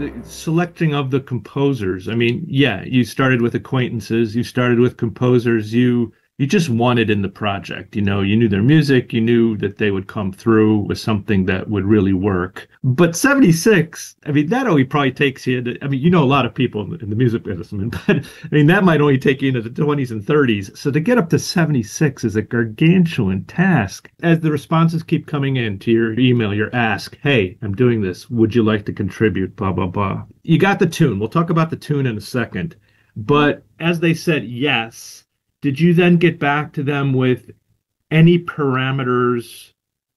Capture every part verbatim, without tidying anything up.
the selecting of the composers. I mean, yeah, you started with acquaintances, you started with composers you you just wanted in the project. You know, you knew their music, you knew that they would come through with something that would really work. But seventy-six, I mean, that only probably takes you to, I mean, you know, a lot of people in the music business, but I mean, that might only take you into the twenties and thirties. So to get up to seventy-six is a gargantuan task. As the responses keep coming in to your email, your ask, hey, I'm doing this. Would you like to contribute? Blah, blah, blah. You got the tune. We'll talk about the tune in a second. But as they said, yes. Did you then get back to them with any parameters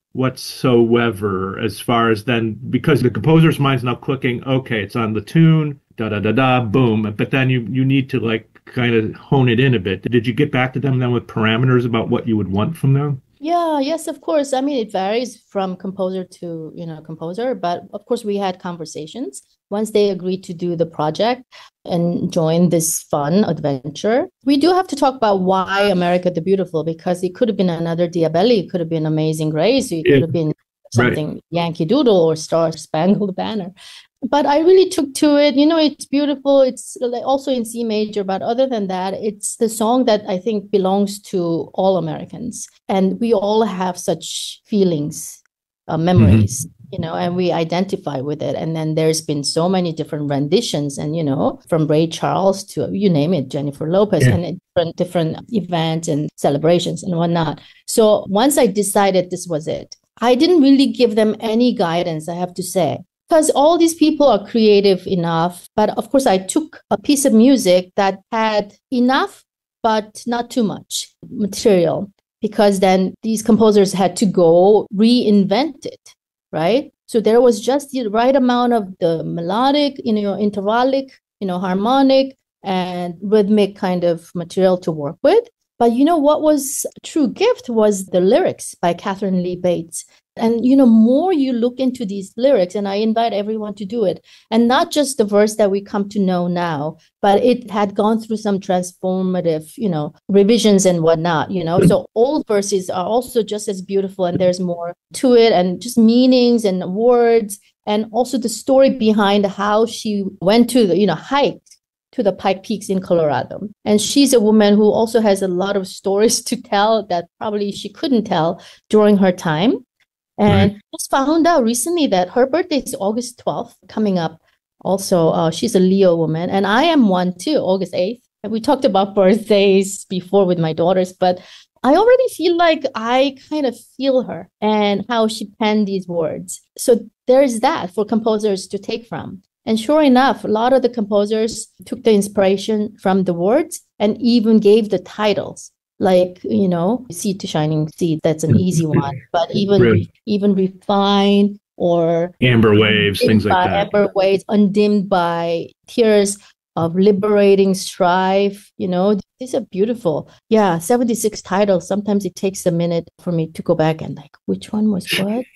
whatsoever as far as then, because the composer's mind's now clicking, okay, it's on the tune, da da da da, boom. But then you you need to like kind of hone it in a bit. Did you get back to them then with parameters about what you would want from them? Yeah, yes, of course. I mean, it varies from composer to, you know, composer, but of course we had conversations. Once they agreed to do the project and join this fun adventure, we do have to talk about why America the Beautiful, because it could have been another Diabelli, it could have been Amazing Grace, it Yeah, could have been something right. Yankee Doodle or Star Spangled Banner. But I really took to it. You know, it's beautiful. It's also in C major, but other than that, it's the song that I think belongs to all Americans. And we all have such feelings, uh, Hmm. memories, you know, and we identify with it. And then there's been so many different renditions, and, you know, from Ray Charles to, you name it, Jennifer Lopez, Yeah. and different, different events and celebrations and whatnot. So once I decided this was it, I didn't really give them any guidance, I have to say, because all these people are creative enough. But of course, I took a piece of music that had enough, but not too much material, because then these composers had to go reinvent it, right? So there was just the right amount of the melodic, you know, intervallic, you know, harmonic and rhythmic kind of material to work with. But you know what was a true gift was the lyrics by Catherine Lee Bates. And, you know, more you look into these lyrics, and I invite everyone to do it, and not just the verse that we come to know now, but it had gone through some transformative, you know, revisions and whatnot, you know. So old verses are also just as beautiful, and there's more to it, and just meanings and words, and also the story behind how she went to the, you know, hike to the Pike Peaks in Colorado. And she's a woman who also has a lot of stories to tell that probably she couldn't tell during her time. Right. And just found out recently that her birthday is August twelfth coming up. Also, uh, she's a Leo woman, and I am one too, August eighth. And we talked about birthdays before with my daughters, but I already feel like I kind of feel her and how she penned these words. So there's that for composers to take from. And sure enough, a lot of the composers took the inspiration from the words and even gave the titles. Like, you know, Seed to Shining Seed, that's an easy one. But even Right. re- even Refine or Amber waves, things Undimmed like by that. Amber Waves, Undimmed by Tears of Liberating Strife, you know, these are beautiful. Yeah, seventy-six titles. Sometimes it takes a minute for me to go back and like, which one was what?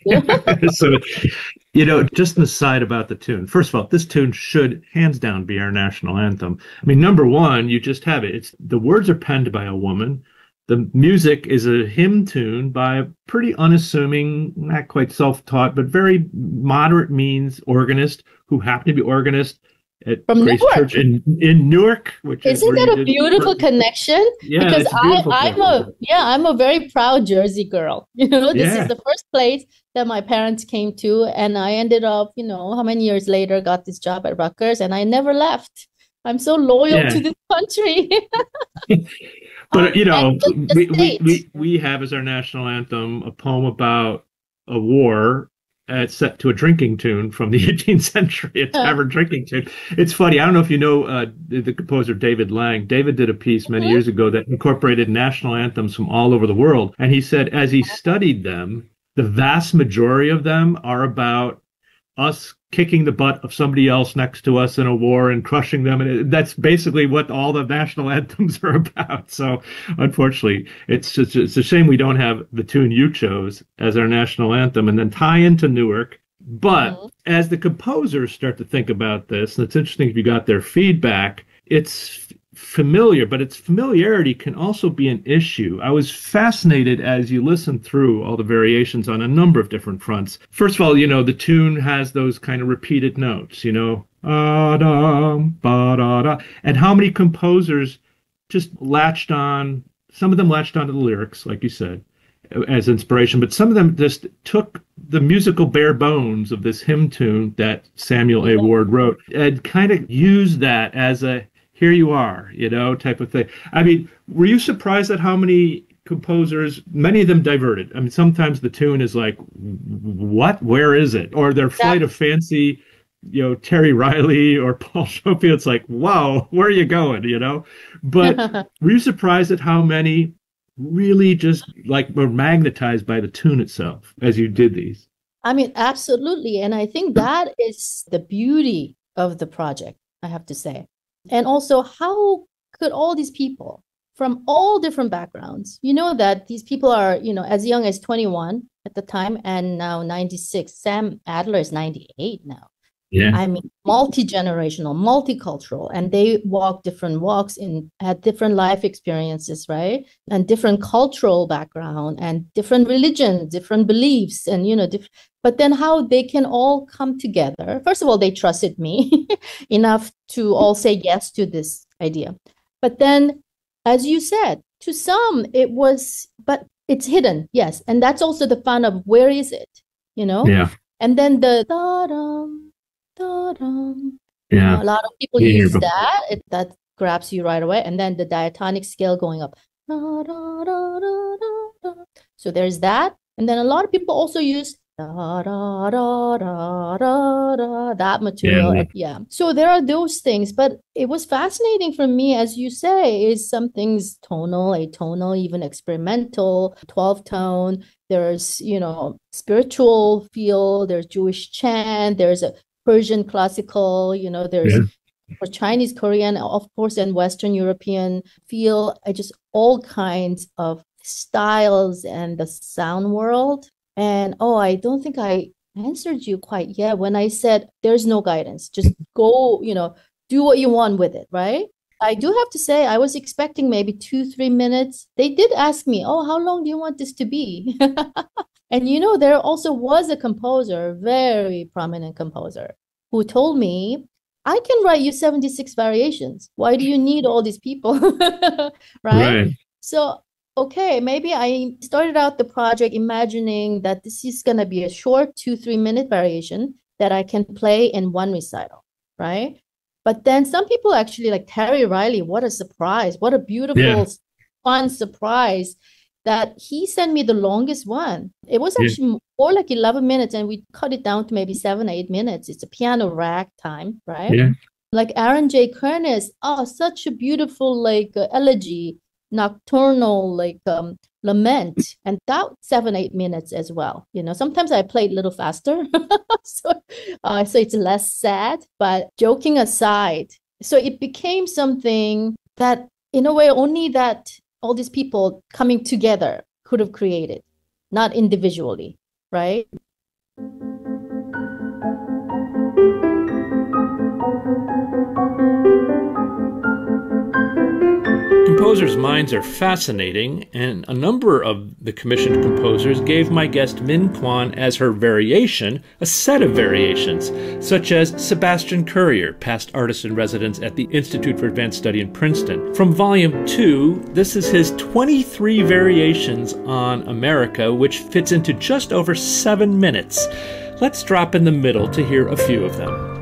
So, you know, just an aside about the tune. First of all, this tune should hands down be our national anthem. I mean, number one, you just have it. It's the words are penned by a woman. The music is a hymn tune by a pretty unassuming, not quite self-taught, but very moderate means organist who happened to be organist at From Grace Church Newark. in in Newark, which is Isn't where you that a did. beautiful connection? Yeah, Because it's a I, beautiful I'm connection. a, yeah, I'm a very proud Jersey girl. You know, this is Yeah. the first place that my parents came to, and I ended up, you know, how many years later got this job at Rutgers, and I never left. I'm so loyal Yeah. to this country. But Um, you and know, the, the we, we state. we we have as our national anthem a poem about a war uh, set to a drinking tune from the eighteenth century, a tavern drinking tune. It's funny. I don't know if you know uh, the, the composer David Lang. David did a piece many Mhm. years ago that incorporated national anthems from all over the world, and he said as he studied them, the vast majority of them are about us kicking the butt of somebody else next to us in a war and crushing them. And it, that's basically what all the national anthems are about. So unfortunately, it's just, it's a shame we don't have the tune you chose as our national anthem and then tie into Newark. But Mhm. as the composers start to think about this, and it's interesting if you got their feedback, it's familiar, but its familiarity can also be an issue. I was fascinated as you listen through all the variations on a number of different fronts. First of all, you know, the tune has those kind of repeated notes, you know, ba-dum, ba-da-da, and how many composers just latched on, some of them latched onto the lyrics, like you said, as inspiration, but some of them just took the musical bare bones of this hymn tune that Samuel A. Ward wrote and kind of used that as a here you are, you know, type of thing. I mean, were you surprised at how many composers, many of them diverted? I mean, sometimes the tune is like, what? Where is it? Or their Flight of Fancy, you know, Terry Riley or Paul Schofield, it's like, wow, where are you going, you know? But were you surprised at how many really just like were magnetized by the tune itself as you did these? I mean, absolutely. And I think that is the beauty of the project, I have to say. And also, how could all these people from all different backgrounds, you know, that these people are, you know, as young as twenty-one at the time and now ninety-six. Sam Adler is ninety-eight now. Yeah. I mean, multi-generational, multicultural, and they walk different walks in, had different life experiences, right? And different cultural background and different religions, different beliefs, and, you know, diff- but then how they can all come together. First of all, they trusted me enough to all say yes to this idea. But then, as you said, to some, it was, but it's hidden, yes. And that's also the fun of where is it, you know? Yeah. And then the da-dum, da-dum. Yeah. A lot of people Yeah, use but- that. It, that grabs you right away. And then the diatonic scale going up. Da, da, da, da, da, da. So there's that. And then a lot of people also use da, da, da, da, da, da, that material. Yeah. And yeah. So there are those things. But it was fascinating for me, as you say, is some things tonal, atonal, even experimental, twelve tone. There's, you know, spiritual feel. There's Jewish chant. There's a Persian classical, you know, there's yeah. for Chinese, Korean, of course, and Western European feel, I just all kinds of styles and the sound world. And oh, I don't think I answered you quite yet when I said there's no guidance. Just go, you know, do what you want with it, right? I do have to say, I was expecting maybe two, three minutes. They did ask me, oh, how long do you want this to be? And, you know, there also was a composer, very prominent composer, who told me, I can write you seventy-six variations. Why do you need all these people? right? Right. So, okay, maybe I started out the project imagining that this is going to be a short two, three minute variation that I can play in one recital, right? But then some people actually, like Terry Riley, what a surprise. What a beautiful, yeah. fun surprise that he sent me the longest one. It was actually yeah. more like eleven minutes, and we cut it down to maybe seven, eight minutes. It's a piano rack time, right? Yeah. Like Aaron J. Kernes, oh, such a beautiful, like, uh, elegy, nocturnal, like, um, lament. And that seven, eight minutes as well. You know, sometimes I play it a little faster. so, uh, so it's less sad, but joking aside, so it became something that, in a way, only that all these people coming together could have created, not individually, right? Composers' minds are fascinating, and a number of the commissioned composers gave my guest Min Kwon as her variation a set of variations, such as Sebastian Courier, past artist in residence at the Institute for Advanced Study in Princeton. From Volume two, this is his twenty-three variations on America, which fits into just over seven minutes. Let's drop in the middle to hear a few of them.